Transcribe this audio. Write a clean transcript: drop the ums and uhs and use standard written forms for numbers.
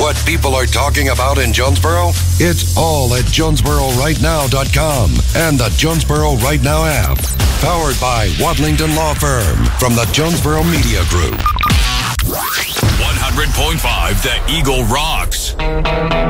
what people are talking about in Jonesboro? It's all at JonesboroRightNow.com and the Jonesboro Right Now app. Powered by Wadlington Law Firm from the Jonesboro Media Group. 100.5 The Eagle rocks.